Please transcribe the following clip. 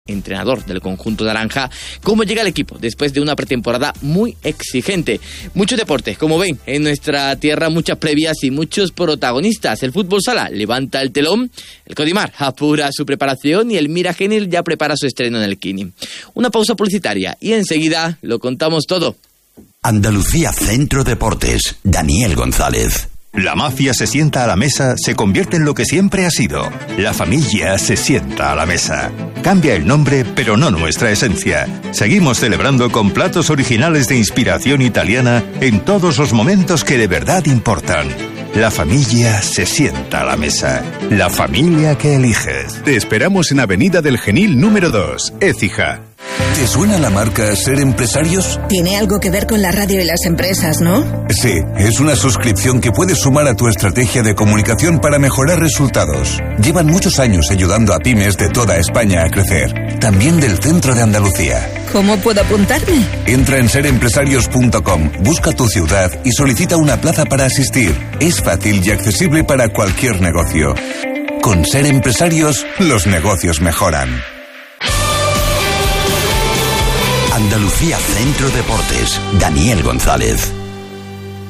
entrenador del conjunto naranja, cómo llega el equipo después de una pretemporada muy exigente. Muchos deportes, como ven, en nuestra tierra muchas previas y muchos protagonistas. El fútbol sala levanta el telón, el Codimar apura su preparación y el Mira Genil ya prepara su estreno en el Kini. Una pausa publicitaria y enseguida lo contamos todo. Andalucía Centro Deportes, Daniel González. La mafia se sienta a la mesa, se convierte en lo que siempre ha sido. La familia se sienta a la mesa. Cambia el nombre, pero no nuestra esencia. Seguimos celebrando con platos originales de inspiración italiana en todos los momentos que de verdad importan. La familia se sienta a la mesa. La familia que eliges. Te esperamos en Avenida del Genil número 2, Écija. ¿Te suena la marca Ser Empresarios? Tiene algo que ver con la radio y las empresas, ¿no? Sí, es una suscripción que puedes sumar a tu estrategia de comunicación para mejorar resultados. Llevan muchos años ayudando a pymes de toda España a crecer, también del centro de Andalucía. ¿Cómo puedo apuntarme? Entra en serempresarios.com, busca tu ciudad y solicita una plaza para asistir. Es fácil y accesible para cualquier negocio. Con Ser Empresarios, los negocios mejoran. Andalucía Centro Deportes, Daniel González.